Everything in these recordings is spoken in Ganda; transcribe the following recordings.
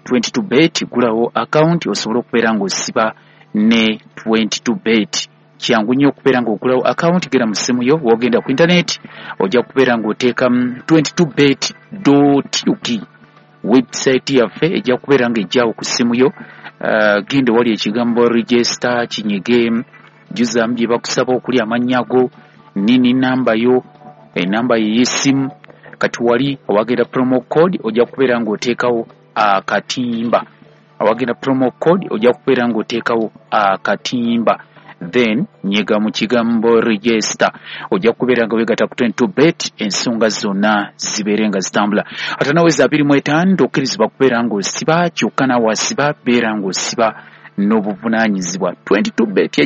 22bet gulawo account osobola okubeera ng'osiba ne 22bet. Kyangu nnyo okubeera ng'ogulawo account, genda mu ssimu yo wogenda ku internet ojja kubeera ng'oteeka 22bet.uk website yaffe ejja kubeera ng'ejjaawo ku ssimu yo. Genda wali ekigambo register kinyige, juzamu bye bakusaba okuli amannya go, nini namba yo, enamba yo y'essimu. Kati wali awagenda promo code ojja kubeera ng'oteekawo akatimba. Awagenda promo code ojja kubeera ng'oteekawo akatimba. Then nyega mu kigambo register ojja kubeera nga weegata ku 22bet, ensonga zonna zibeere nga zitambula. Ate naweza 25 tokkirizibwa kubeera ng'osiba, kyokka nawe asiba beera ng'osiba n'obuvunaanyizibwa. 22bet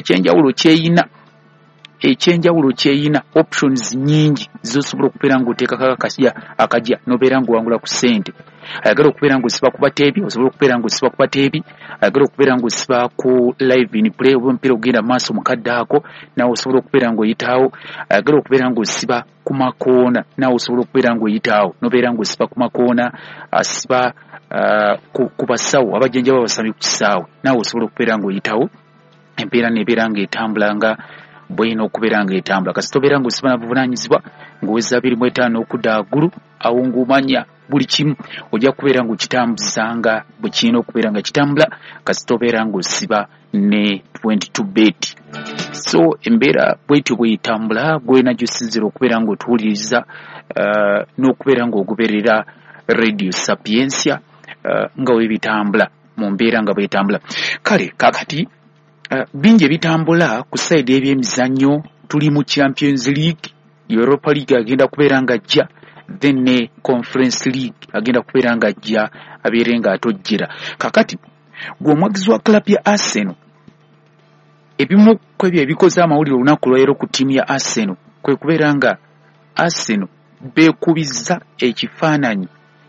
ekyenjawulo kyeyina options nyingi z'osobola okubeera ng'oteekako akajja n'obeera ng'owangula ku ssente. Ayagala okubeera ng'osiba ku bateebi osobola okubeera ng'osiba ku bateebi. Ayagala okubeera ng'osiba ku live in play oba omupiira ogenda maaso mukadde ako naawe osobola okubeera ng'oyitaawo. Ayagala okubeera ng'osiba ku makoona naawe osobola okubeera ng'oyitaawo n'obeera ng'osiba ku makoona. Asiba ku basawo abajjanjaba abasambi ku kisaawe naawe osobola okubeera ng'oyitaawo. Empeera neebeera ng'etambula nga bw'olina okubeera ng'etambula. Kasita obeera ng'osiba na buvunaanyizibwa ng'oweza 25 okudda waggulu, awo ng'omanya buli kimu ojja kubeera ng'okitambuzanga bwe kirina okubeera nga kitambula kasita obeera ng'osiba ne 22bet. So embeera bw'etyo bw'etambula gwena gy'osinzira okubeera ng'otuwuliriza n'okubeera ng'ogoberera Radio Sapiensia nga webitambula mu mbeera nga bw'etambula. Kale kakati bingi ebitambula ku side ebyemizannyo. Tuli mu Champions League, Europa League agenda kubeera nga ajja, then ne Conference League agenda kubeera nga ajja abeere nga atojjera. Kakati gwe omwagizi wa club ya Arsenal, ebimu ku ebyo ebikoze amawulire olunaku lwaleero ku ttiimu ya Arsenal kwe kubeera nga Arsenal beekubizza ekifaananyi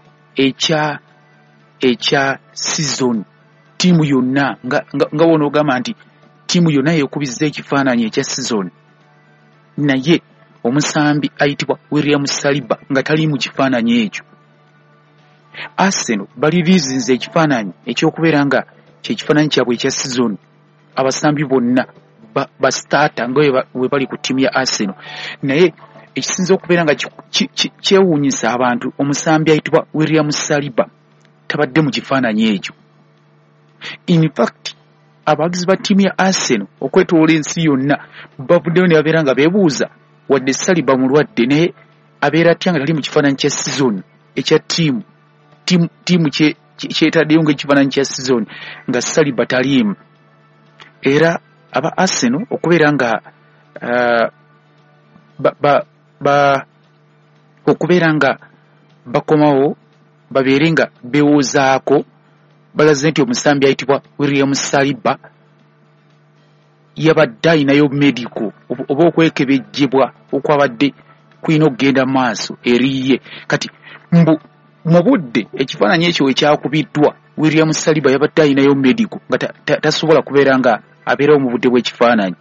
ekya season. Ttiimu yonna nga wona ogamba nti ttiimu yonna yeekubizza ekifaananyi ekya season, naye omusambi ayitibwa William Saliba nga tali mu kifaananyi ekyo. Arsenal baliriizinze ekifaananyi ekyokubeera nga kyekifaananyi kyabwe ekya season. Abasambi bonna basitaata nga we bali ku ttiimu ya Arsenal, naye ekisinza okubeera nga kyewuunyisa abantu, omusambi ayitibwa William Saliba tabadde mu kifaananyi ekyo. In fact abagizi ba ttiimu ya Arsenal okwetoola ensi yonna bavuddeyo ne babeera nga beebuuza wadde Saliba mulwadde naye abeera atya nga tali mu kifaananyi kya season ekya ttiimu kyetaddeyo ng'ekifaananyi kya season nga Saliba taliimu. Era aba Arsenal okubeera nga okubeera nga bakomawo babeere nga beewozaako, balaze nti omusambi ayitibwa William Saliba yabadde ayinayo medical oba okwekebejjebwa okwabadde kwina okugenda maaso eriye. Kati mu budde ekifaananyi ekyo ekyakubiddwa, William Saliba yabadde ayinayo medical nga tasobola kubeera nga abeerawo mu budde bw'ekifaananyi.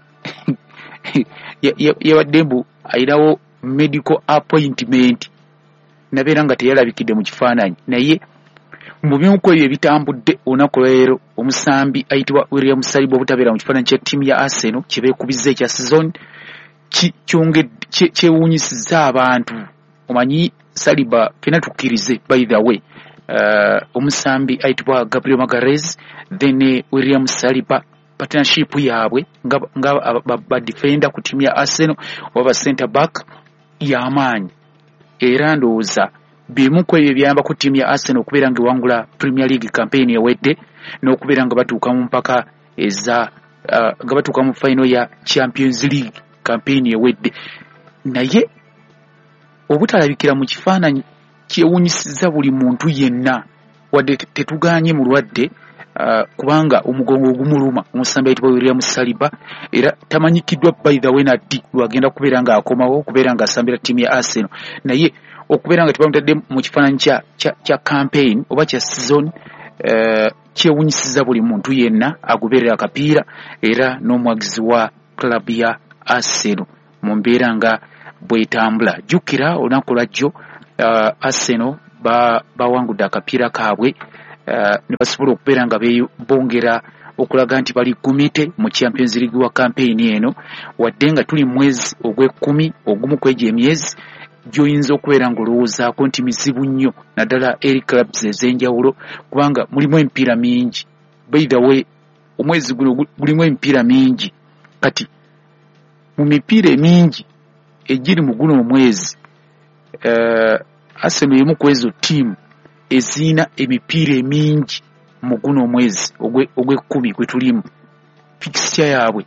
Yabadde mbu ayinawo medical appointment nabeera nga teyalabikidde mu kifaananyi, naye mu bimu ku ebyo ebitambudde olunaku lwaleero omusambi ayitibwa William Saliba obutabeera mu kifaananyi ky'ettiimu ya Arsenal kye beekubizza ekya season kyewuunyisizza abantu. Omanyi Saliba fena tukkirize by the way, omusambi ayitibwa Gabriel Magalhaes then William Saliba partnership yaabwe nga ba defender ku ttiimu ya Arsenal oba center back y'amaanyi, era ndowooza bimu ku ebyo byayamba ku ttiimu ya Arsenal okubeera nga ewangula Premier League campaign ewedde n'okubeera nga batuuka mu mpaka nga batuuka mu final ya Champions League campaign ewedde. Naye obutalabikira mu kifaananyi kyewuunyisizza buli muntu yenna, wadde tetuganye mulwadde kubanga omugongo ogumuluma omusambi ayitibwa William Saliba, era tamanyikiddwa by the way naddi lwagenda kubeera nga akomawo okubeera nga asambira ttiimu ya Arsenal, naye okubeera nga tebamutadde mu kifaananyi kya campaign oba kya season kyewuunyisizza buli muntu yenna agoberera akapiira era n'omwagizi wa club ya Arsenal mu mbeera nga bwetambula. Jjukira olunaku lwajjo Arsenal bawangudde akapiira kaabwe ne basobola okubeera nga bongera okulaga nti bali kumite mu Champions League wa campaign eno, wadde nga tuli mwezi ogw'ekkumi ogumu kw'egyo emyezi gy'oyinza okubeera ng'olowoozaako nti mizibu nnyo naddala eri clubs ez'enjawulo, kubanga mulimu emipiira mingi. By the way, omwezi guno gulimu emipiira mingi. Kati mu mipiira emingi egiri mu guno omwezi, Arsenal y'emu ku ezo ttiimu ezina emipiira emingi mu guno omwezi ogw'ekkumi gwe tulimu. Fixture yaabwe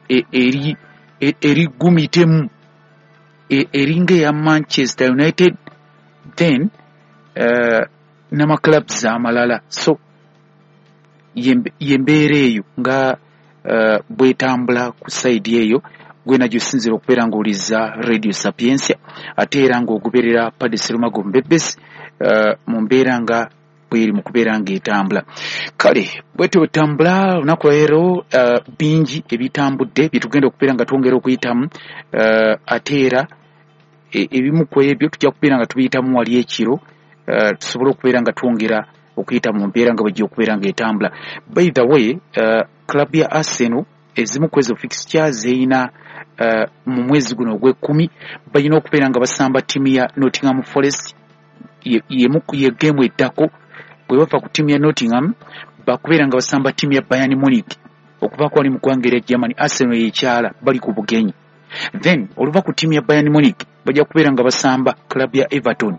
eri gumitemu eringa eya Manchester United, then n'amaclubs amalala. So yembeera eyo nga bwetambula ku side eyo, gwe najyo sinzira okubeera ng'oliza Radio Sapiensia, ate era ng'ogoberera Paddy Sserumago Mbebesi mu mbeera nga bweri mu kubeera ng'etambula. Kale bwetyo bwetambula olunaku leero, bingi ebitambudde byetugenda okubeera nga twongera okuyitamu, ate era ebimu ku ebyo tujja kubeera nga tubiyitamu wali ekiro, tusobole okubeera nga twongera okuyita mu mbeera nga bwejja okubeera ng'etambula. By the way, club ya Arsenal ezimu ku ezo fixtures zeyina mu mwezi guno ogw'ekkumi balina okubeera nga basamba ttiimu ya Nottingham Forest, ye game eddako. Bwe bava ku ttiimu ya Nottingham bakubeera nga basamba ttiimu ya Bayern Munich okuva kwali mu ggwanga erya Germany. Arsenal yekyala bali ku bugenyi. Then oluva ku ttiimu ya Bayern Munich bajja kubeera nga basamba club ya Everton.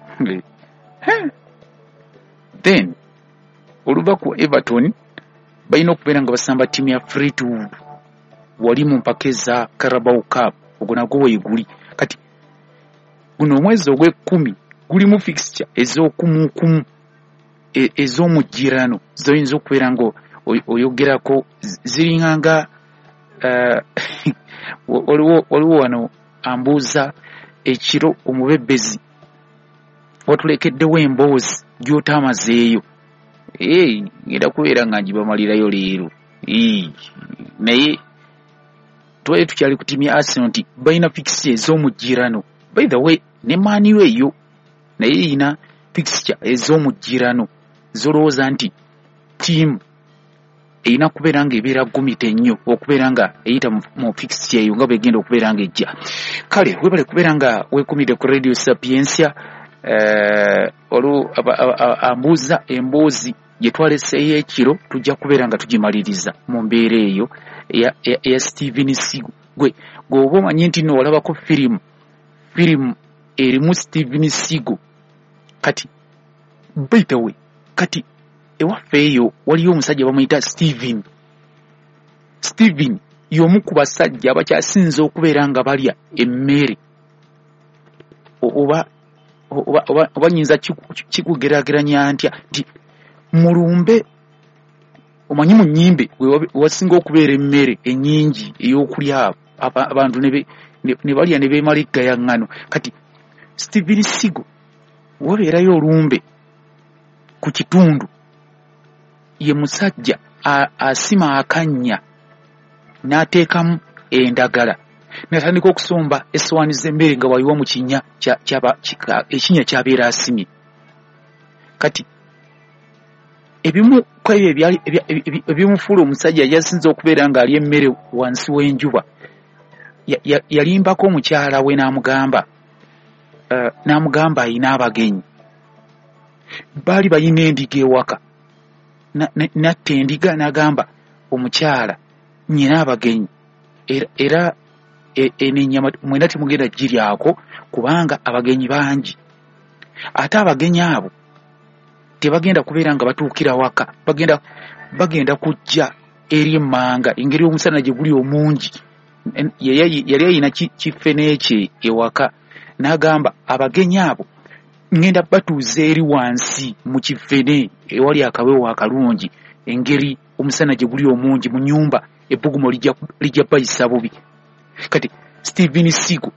Then oluva ku Everton balina okubeera nga basamba ttiimu ya Fleetwood wali mu mpaka za Carabao Cup, ogwo nagwo weeguli. Kati guno omwezi ogw'ekkumi gulimu fixture ez'okumukumu ez'omugirano zoyinza okubeera nga oyogerako, ziringanga waliwo wano ambuuza ekiro omubebezi watulekeddewo emboozi gy'otaamazeeyo. Ngenda kubeera nga ngibamalirayo leero, naye twali tukyali ku ttiimu ya Arsenal nti balina fixture ez'omugirano. By the way, ne Man U eyo naye erina fixture ez'omugirano zolowooza nti ttiimu erina kubeera nga ebeera gumite nnyo okubeera nga eyita mu fixture eyo nga bwegenda okubeera nga ejja. Kale webale kubeera nga weekumidde ku Radio Sapiensia. Ambuuza emboozi gye twaleseeyo ekiro tujja kubeera nga tugimaliriza mu mbeera eyo eya Steven Sigo. Gwe oba omanyi nti nno walabako firimu erimu Steven Sigo. Kati by the way, kati ewaffe eyo waliyo omusajja bamuyita Steven y'omu ku basajja abakyasinze okubeera nga balya emmere, oba nyinza kikugeraageranya ntya nti mulumbe, omanyi mu nnyimbe wasinga okubeera emmere ennyingi ey'okulya abantu ne balya ne beemala eggayaŋŋano. Kati Steven Sigo wabeerayo olumbe ku kitundu, ye musajja asima akannya n'ateekamu endagala n'atandika okusomba essowaani z'emmere nga waliwo mu kinnya ekinnya ky'abeera asimye. Kati ebimu ku ebyo ebimufuula omusajja yasinze okubeera ng'ali emmere wansi w'enjuba, yalimbako omukyala we n'amugamba ayina abagenyi. Baali bayina endiga ewaka, natta endiga n'agamba omukyala nyina abagenyi era ennyama mwena temugenda giryako kubanga abagenyi bangi. Ate abagenyi abo tebagenda kubeera nga batuukira waka, bagenda kujja eri emmanga, engeri omusana gye guli omungi. Yali ayina kifene ekye ewaka, n'agamba abagenyi abo ngenda batuuza eri wansi mu kifene ewali akawewo akalungi, engeri omusana gye guli omungi mu nnyumba ebbugumo lijja bayisa bubi. Kati Steven Sigo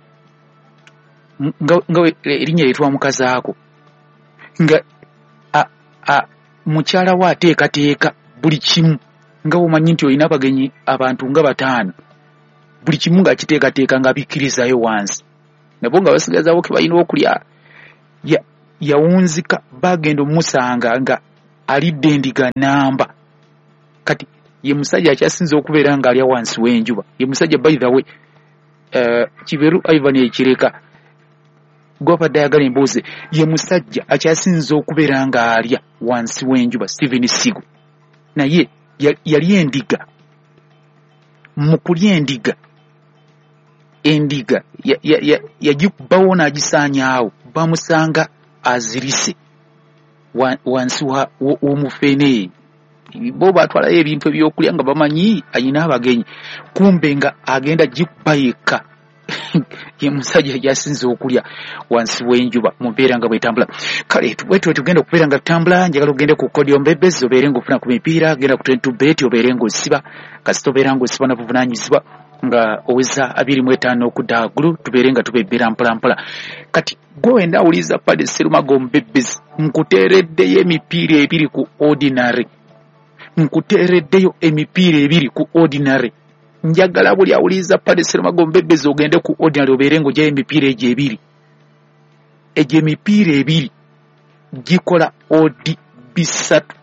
nga erinnya lye twamukazaako, nga mukyala we ateekateeka buli kimu, nga omanyi nti olina abagenyi abantu nga 5, buli kimu ng'akiteekateeka ng'abikkirizayo wansi, nabo nga basigazaawo ke balina okulya. Yawunzika, bagenda omusanga nga alidde endiga namba kati ye musajja akyasinza okubeera nga alya wansi w'enjuba ye musajja by the way Kiberu Ivan Ekireka gwabadde ayagala emboozi ye musajja akyasinza okubeera nga alya wansi w'enjuba Steven Sigo naye yali endiga mu kulya endiga yagikubawo n'agisaanyaawo bamusanga azirise wansi w'omufeene bo batwalayo ebintu ebyokulya nga bamanyi ayina abagenyi kumbe nga agenda gikuba yekka ye musajja yasinze okulya wansi w'enjuba mu mbeera nga bwetambula kale bwetwe tugenda okubeera nga tutambula njagala ogende ku kodi ombebezi obeere ng'ofuna ku mipiira genda ku 22bet obeere ng'osiba kasita obeera ng'osiba na buvunaanyizibwa nga oweza 25 okudda waggulu tubeere nga tubebbera mpolampola kati gwe wenda awuliza Paddy Sserumaga ombebezi nkuteereddeyo emipiira ebiri ku ordinary njagala buli awuliza Paddy Sserumaga ombebezi ogende ku ordinary obeere ng'ogyayo emipiira egyo ebiri egyo emipiira ebiri gikola odi bisatu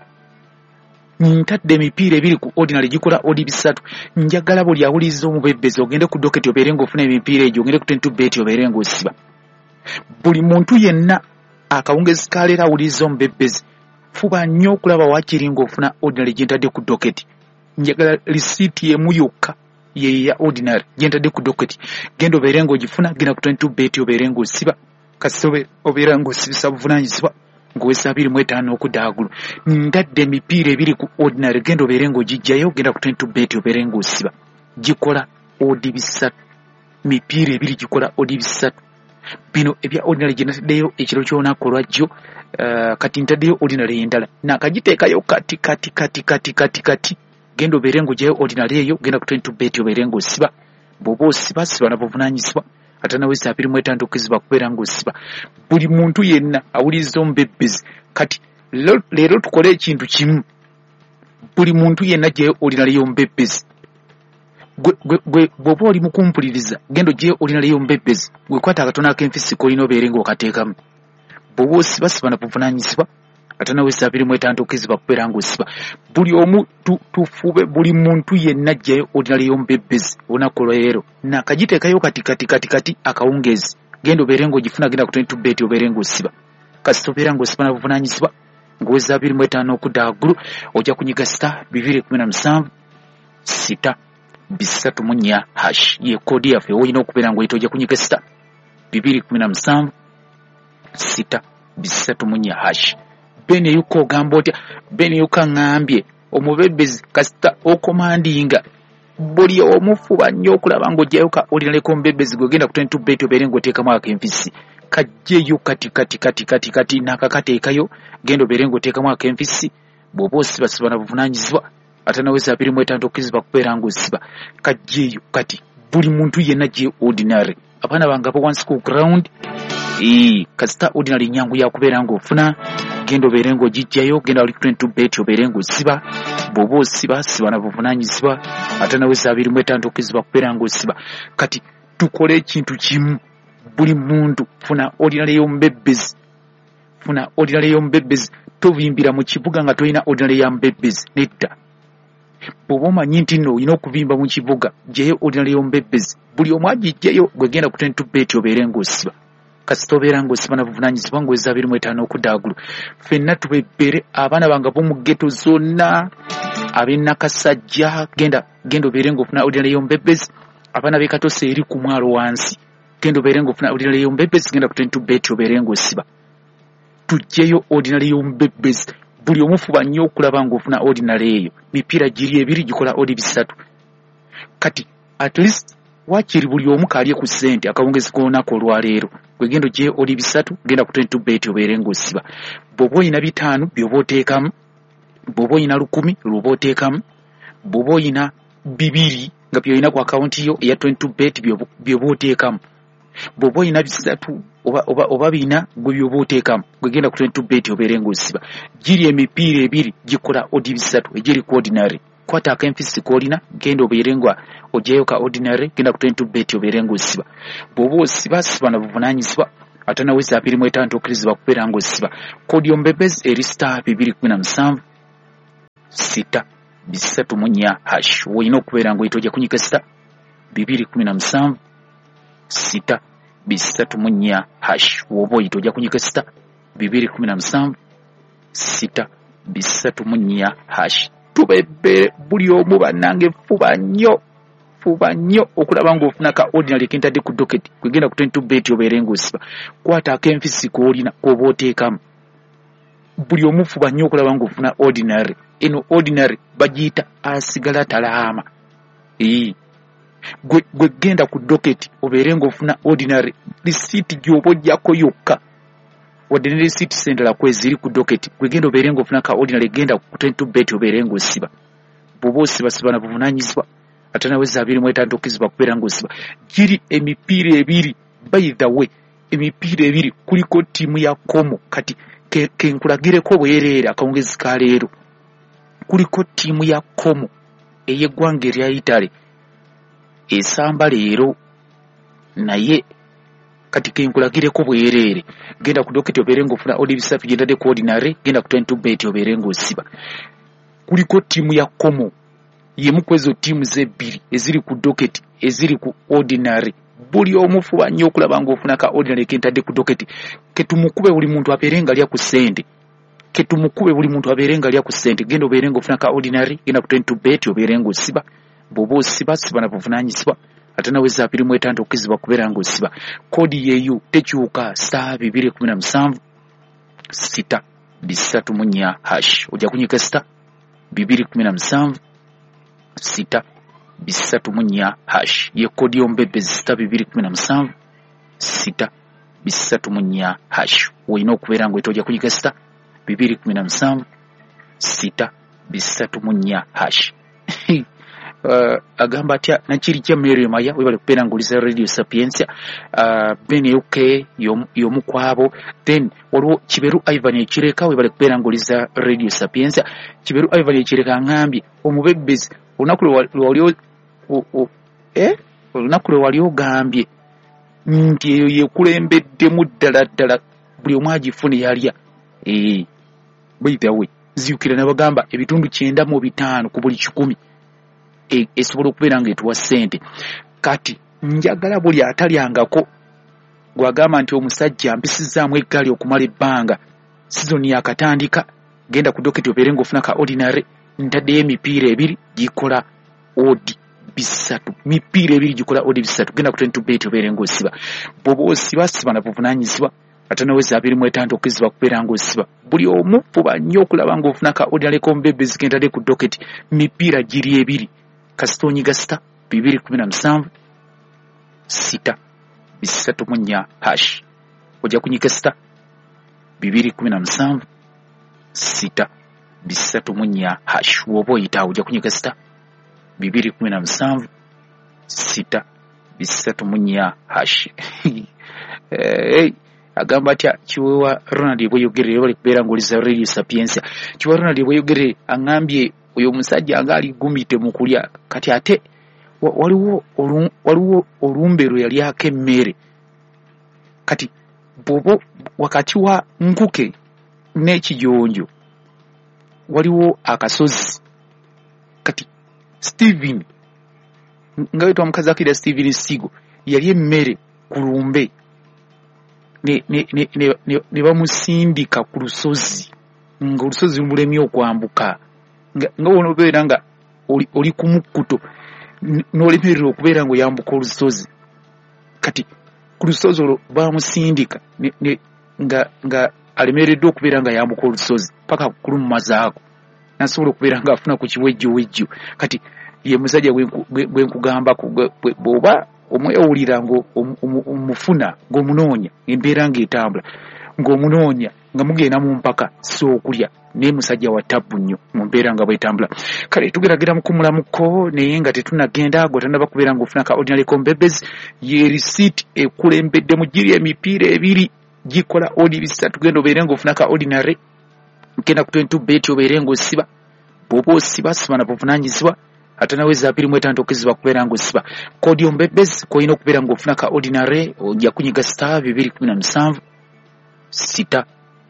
ntadde emipiira ebiri ku ordinary gikola odi bisatu njagala buli awuliza omubebezi ogende ku doketi obeere ng'ofuna emipiira egyo ogende ku 22bet obeere ng'osiba buli muntu yenna akawungezi kaleera awuliza omubebezi fuba nnyo okulaba wakiri ng'ofuna ordinary gyentadde ku doketi njagala lisiiti emu yokka ye ya ordinary gyentadde ku doketi genda obeere ng'ogifuna genda ku 22bet obeere ng'osiba kasita obeera ng'osibisa buvunaanyizibwa ng'owesa 25 okudda waggulu ntadde emipiira ebiri ku ordinary genda obeere ng'ogijjayo genda ku 22bet obeere ng'osiba gikola odi bisatu mipiira ebiri gikola odi bisatu bino ebya ordinary gye nataddeyo ekiro ky'olunaku olwajjo kati ntaddeyo ordinary endala nakagiteekayo kati genda obeere ng'ogyayo ordinary eyo genda ku 22bet obeere ng'osiba bw'oba osiba siba na buvunaanyizibwa ate naweza 25 okuziba kubeera ng'osiba buli muntu yenna awuliriza omubebezi kati leero tukole ekintu kimu buli muntu yenna gyeyo ordinary y'omubebezi bw'oba oli mukumpuliriza genda ogyeyo ordinary y'omubebezi gwekwata akatono ak'enfisi kolina obeere ng'okateekamu bw'oba osiba na buvunaanyizibwa ate naweza 25 okuziba kubeera ng'osiba buli omu tufube buli muntu yenna gyeyo ordinary y'omubebezi olunaku olwaleero nakagiteekayo kati akawungeezi genda obeere ng'ogifuna genda ku 22bet obeere ng'osiba kasita obeera ng'osiba na buvunaanyizibwa ng'oweza 25 okudda waggulu ojja kunyiga star 217 sita 34 hash ye kodi yaffe woyina okubeera ng'oyita ojja kunyiga star 217 sita 34 hash bene yuko ogamba otya bene yuko ngambye omubebezi kasita okomandinga buli omufuba nnyo okulaba ng'ogyayo ka ordinary komubebezi gwegenda ku 22bet obeere ng'oteekamu ak'enfisi kajjeyo kati nakakateekayo genda obeere ng'oteekamu ak'enfisi bw'oba osibasiba na buvunaanyizibwa ate naweza 25 okuziba kubeera ng'osiba kajjeyo kati buli muntu yenna gye ordinary abaana bange abo wansi ku ground kasita ordinary nyangu yakubeera ng'ofuna genda obeere ng'ogijjayo genda oli 22bet obeere ng'osiba bw'oba osiba siba na buvunaanyizibwa ate naweza 25 okuziba kubeera ng'osiba kati tukole ekintu kimu buli muntu funa ordinary y'omubebezi tovimbira mu kibuga nga tolina ordinary ya mubebezi nedda bw'oba omanyi nti nno olina okuvimba mu kibuga gyeyo ordinary y'omubebezi buli omu agijjayo gwegenda ku 22bet obeere ng'osiba kasita obeera ng'osiba na buvunaanyizibwa ng'oweza 25 okudda waggulu ffenna tubebbere abaana bange b'omu ggeto zonna ab'ennakasajja genda obeere ng'ofuna ordinary y'omubebezi abaana b'ekatose eri ku mwalo wansi genda obeere ng'ofuna ordinary y'omubebezi genda ku 22bet obeere ng'osiba tujjeyo ordinary y'omubebezi buli omufuba nnyo okulaba ng'ofuna ordinary eyo mipiira giri ebiri gikola odi bisatu kati at least wakiri buli omu kalye ku ssente akawungezi k'olunaku olwaleero gwegenda ogyeyo odi bisatu genda ku 22bet obeere ng'osiba bw'oba oyina 5 by'oba oteekamu bw'oba oyina 10 lw'oba oteekamu bw'oba oyina 2 nga by'olina ku akawunti yo eya 22bet by'oba oteekamu bw'oba oyina 3 oba 4 gwe by'oba oteekamu gwegenda ku 22bet obeere ng'osiba giri emipiira ebiri gikola odi bisatu egiri ku ordinary kwata ak'enfisi k'olina genda obeere nga ogyeyo ka ordinary genda ku 22bet obeere ng'osiba bw'oba osiba siba na buvunaanyizibwa ate naweza 25 okkirizibwa kubeera ng'osiba. Kodi ombebezi eri star 217 6 3 hash. Woyina okubeera ng'oyita kunyika star 217 6 3 hash. Woba oyita ojja kunyika star 217 6 3 hash. Tubebe buli omu bannange fuba nnyo okulaba ng'ofuna ka ordinary kentadde ku docket kwegenda ku 22 bet obeere ng'osiba. Kwata ak'enfisi koolina oba oteekamu. Buli omu fuba nnyo okulaba ng'ofuna ordinary. Eno ordinary bagiyita asigala talaama. Gwe genda ku docket obeere ng'ofuna ordinary receipt gy'oba ojjako yokka. Wadde ne receipt sendala kweziri ku docket gwe genda obeere ng'ofuna ka ordinary genda ku 22 bet obeere ng'osiba. Bw'oba osiba na buvunaanyizibwa ate naweza 25 okkirizibwa kubeera ng'osiba. Giri emipiira ebiri, by the way, emipiira ebiri kuliko ttiimu ya Como. Kati kenkulagireko bwereere akawungezi ka leero. Kuliko ttiimu ya Como ey'eggwanga erya Italy esamba leero, naye kati kenkulagireko bwereere genda ku docket obeere ng'ofuna odi bisatu gyendadde ku ordinary, genda ku 22 bet obeere ng'osiba. Kuliko ttiimu ya Como yemu kwezo ttiimu z'ebbiri eziri ku docket eziri ku ordinary. Buli omu fuba nnyo okulaba ng'ofuna ka ordinary kentadde ku docket. Ketumukube buli muntu abeere nga alya ku ssente. Genda obeere ng'ofuna ka ordinary, genda ku 22 bet obeere ng'osiba. Bw'oba osiba siba na buvunaanyizibwa ate naweza 25 okkirizibwa kubeera ng'osiba. Kodi yeeyo tekyuka star 217 6 3 hash. Ojja kunyika star 217 6 3 hash. Ye kodi yombebezi star 217 6 3 hash. Woyina okubeera ng'oyita ojja kunyika star 217 6 3 hash. Agamba atya nakiri kya Mary Maya webale kubeera ng'oliza Radio Sapiensia. Ben UK y'omu kwabo. Then waliwo Kiberu Ivan Ekireka webale kubeera ng'oliza Radio Sapiensia. Kiberu Ivan Ekireka angambye omubebezi olunaku lwe wali ogambye nti eyo yekulembeddemu ddala buli omu agifune yalya. By the way, ziyukira nabagamba ebitundu 9.5 ku buli 100 esobola okubeera ng'etuwa ssente. Kati njagala buli atalyangako gwagamba nti omusajja mpisizaamu eggaali okumala ebbanga, sizoni yakatandika, genda ku docket obeere ng'ofuna ka ordinary, ntaddeyo emipiira ebiri gikola odi bisatu. Genda ku 22 bet obeere ng'osiba. Bw'oba osiba siba na buvunaanyizibwa ate naweza 25 okkirizibwa kubeera ng'osiba. Buli omu fuba nnyo okulaba ng'ofuna ka ordinary kombebezi kentadde ku docket. Mipiira giri ebiri. Kastonyiga star 217 6 3 hash. Ojja kunyika star 217 6 3 hash. Woba oyita ojja kunyika star 217 6 3 hash. Agamba atya Kiwewa Ronald bweyogerere bali kubeera ng'oliza Radio Sapiensia. Kiwewa Ronald bweyogerere angambye oyo omusajja angali gumite mu kulya. Kati ate waliwo olumbe lwe yalyako emmere. Kati bobo wakati wa nkuke n'ekijonjo waliwo akasozi. Kati Steven nga wetwa mukazi akira Steven Sigo yali emmere ku lumbe ne bamusindika ku lusozi ng'olusozi lulemye okwambuka nga wonobeera nga oli ku mukkuto n'olemerera okubeera ng'oyambuka olusozi. Kati ku lusozi olwo bamusindika nga alemereddwa okubeera nga yambuka olusozi paka kulumazaako nasobola okubeera nga afuna ku kiwejjowejjo. Kati ye musajja gwe nkugambako bw'oba omwewulira ng'omufuna ng'omunoonya embeera ng'etambula ng'omunoonya nga mugenda mu mpaka so okulya naye musajja wa tabbu nnyo mu mbeera nga bwetambula. Kale tugeragera mu kumulamuko naye nga tetunagenda gwatandaba kubeera ng'ofuna ka ordinary kombebezi ye receipt ekulembedde mu giri emipiira ebiri gikola odi bisatu. Genda obeere ng'ofuna ka ordinary, genda ku 22 bet obeere ng'osiba. Bw'oba osiba siba na buvunaanyizibwa ate naweza 25 okuziba kubeera ng'osiba kodi ombebezi koyina okubeera ng'ofuna ka ordinary ojja kunyiga star 217 6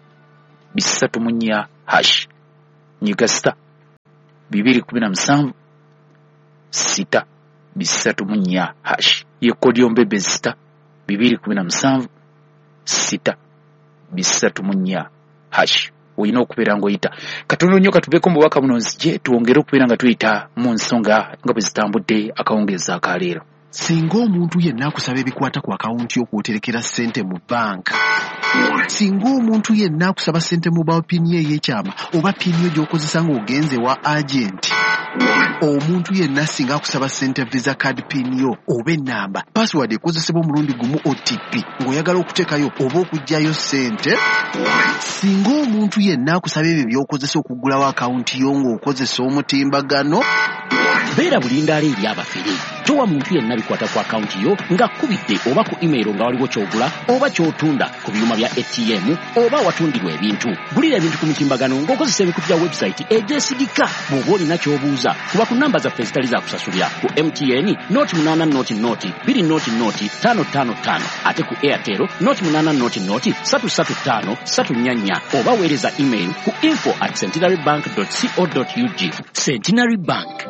3 hash nyiga star 217 6 3 hash ye kodi ombebezi star 217 6 3 hash oyina okubeera ng'oyita katono nnyo katubeko mu bwaka buno nzije tuwongere okubeera nga tuyita mu nsonga nga bwe zitambudde akawungeezi akaleero. Singa omuntu yenna akusaba ebikwata ku akawunti y'okwoterekera ssente mu banka, singa omuntu yenna akusaba ssente mu pini ey'ekyama oba pini gy'okozesa ng'ogenze wa agenti, omuntu yenna singa akusaba ssente visa card pin yo oba ennamba password ekozesebwa omulundi gumu OTP ng'oyagala okuteekayo oba okuggyayo ssente, singa omuntu yenna akusaba ebyo by'okozesa okugulawo akawunti yo ng'okozesa omutimbagano, beera bulindaala eri abafere. Towa muntu yenna bikwata ku akawunti yo nga kubidde oba ku email nga waliwo kyogula oba kyotunda ku byuma bya ATM oba watundirwa ebintu. Gulira ebintu ku mutimbagano ng'okozesa ebikutu bya website egyesigika. Bw'oba olina ky'obuuza kuba ku namba zaffe ezitali za kusasulira ku MTN noti 8 noti 2 noti 555 ate ku Airtel noti 8 noti 335 344 oba weereza email ku info@centenarybank.co.ug. Centenary Bank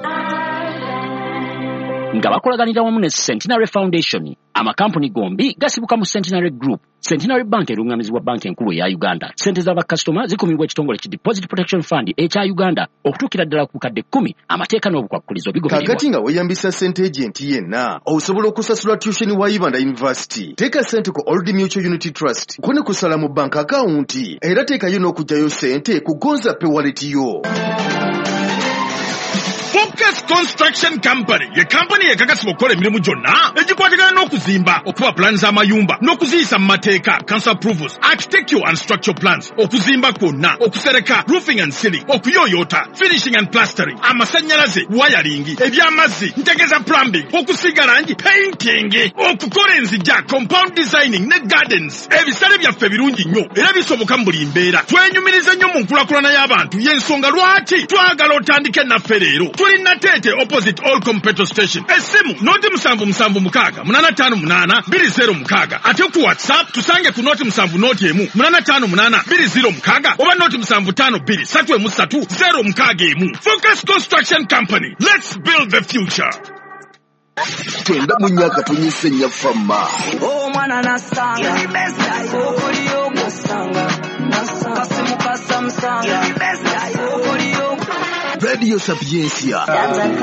nga bakolaganira wamu ne Centenary Foundation, amakampuni gombi gasibuka mu Centenary Group. Centenary Bank erungamizibwa banki enkulu ya Uganda. Sente z'abakasitoma zikumibwa ekitongole ki Deposit Protection Fund ekya Uganda okutuukira ddala ku bukadde 10. Amateeka n'obukwakkulizo bigobererwa. Kakati nga weeyambisa ssente agent yenna osobola okusasula tuition wa Uganda University. Teeka ssente ku Old Mutual Unity Trust kone kusala mu bank akawunti era teekayo n'okugyayo ssente ku Gonza Pay wallet yo. Focus Construction Company ye company ekakasibwa okukola emirimu gyonna egikwatagana n'okuzimba, okuba plans z'amayumba n'okuziyisa mu mateeka, council approvals, architectural and structural plans, okuzimba kwonna, okusereka, roofing and ceiling, okuyooyoota, finishing and plastering, amasannyalaze, wiring, eby'amazzi, ntegeza plumbing, okusiiga langi, painting, okukola enzijja, compound designing ne gardens. Ebisale byaffe birungi nnyo era bisoboka mu buli mbeera. Twenyumiriza nnyo mu nkulakulana y'abantu y'ensonga lwaki twagala otandike naffe leero. Tuli Natete opposite Allcom petrol station. Esimu noti 776 858 20 ate ku WhatsApp tusange ku noti 7 noti emu 858 20 oba noti 752 333 0 Focus Construction Company. Let's build the future. Twenda munyaka tunyisenya fama. Oh mwana nasanga okoliyo nasanga kasimu kasamsanga okoliyo Radio Sapiencia.